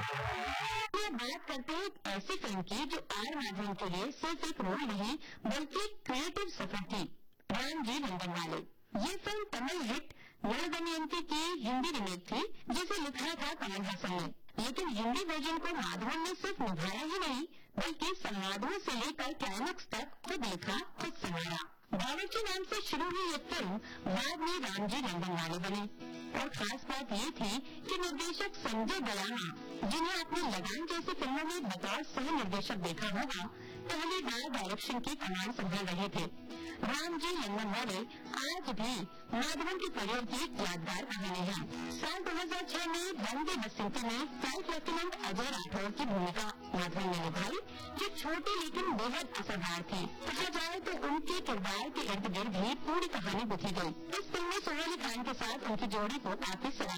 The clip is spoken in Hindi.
बात करते हैं एक ऐसी फिल्म की जो आर माधवन के लिए सिर्फ एक रोल नहीं बल्कि क्रिएटिव सफर थी, रामजी लंदनवाले। ये फिल्म तमिल हिट नल दमयंती की हिंदी रिमेक थी जिसे लिखा था कमल हसन ने, लेकिन हिंदी वर्जन को माधवन ने सिर्फ निभाया ही नहीं बल्कि संवादों से लेकर क्लाइमेक्स तक खुद लिखा खुद संवारा। बावर्ची नाम से शुरू हुई ये फिल्म बाद में रामजी लंदनवाले बनी और खास बात ये थी कि निर्देशक संजय दयामा, जिन्हें आपने लगान जैसी फिल्मों में बतौर सह निर्देशक देखा होगा, पहली बार डायरेक्शन की कमान संभाल रहे थे। रामजी लंदनवाले आज भी माधवन के करियर की एक यादगार कहानी है। साल 2006 में बंदे बसंती में फ्लाइट लेफ्टिनेंट अजय राठौर की भूमिका माधवन ने निभाई, जो छोटी लेकिन बेहद असरदार थी। कहा जाए तो उनके किरदार के इर्द गिर्द ही पूरी कहानी गुथी गई। इस फिल्म में सोनाली खान के साथ उनकी जोड़ी को काफी